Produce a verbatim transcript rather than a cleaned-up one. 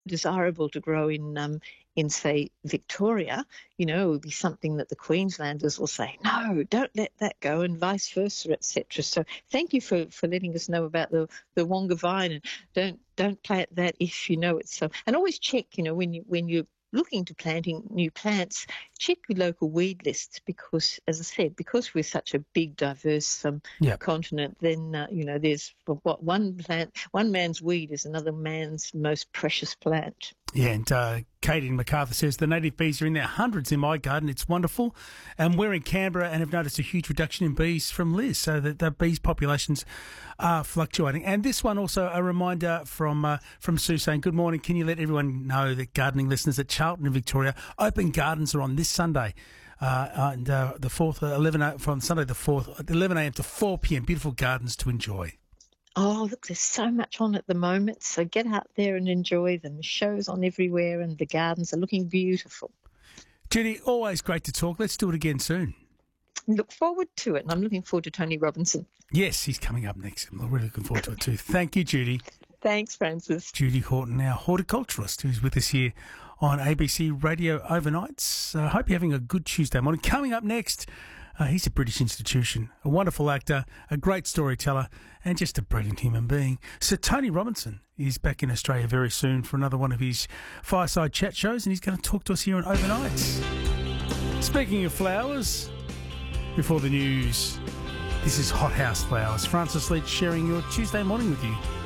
desirable to grow in, um, in say, Victoria, you know, it would be something that the Queenslanders will say, no, don't let that go, and vice versa, et cetera. So thank you for, for letting us know about the, the Wonga vine, and don't don't plant that if you know it's so. And always check, you know, when you when you're looking to planting new plants, check your local weed lists because, as I said, because we're such a big, diverse um, Yep. continent, then, uh, you know, there's what one plant, one man's weed is another man's most precious plant. Yeah, and uh, Katie in MacArthur says the native bees are in their hundreds in my garden. It's wonderful. And we're in Canberra and have noticed a huge reduction in bees from Liz, so that the bees populations are fluctuating. And this one also a reminder from uh, from Sue saying, good morning, can you let everyone know that gardening listeners at Charlton in Victoria, open gardens are on this Sunday. Uh, and uh, the fourth, uh, eleven a, from Sunday the fourth, eleven a.m. to four p.m. Beautiful gardens to enjoy. Oh, look, there's so much on at the moment, so get out there and enjoy them. The show's on everywhere and the gardens are looking beautiful. Judy, always great to talk. Let's do it again soon. Look forward to it, and I'm looking forward to Tony Robinson. Yes, he's coming up next. I'm really looking forward to it too. Thank you, Judy. Thanks, Francis. Judy Horton, our horticulturalist, who's with us here on A B C Radio Overnights. I uh, hope you're having a good Tuesday morning. Coming up next, uh, he's a British institution, a wonderful actor, a great storyteller, and just a brilliant human being. So Tony Robinson is back in Australia very soon for another one of his fireside chat shows, and he's going to talk to us here on Overnights. Speaking of flowers, before the news, this is Hothouse Flowers. Francis Leach sharing your Tuesday morning with you.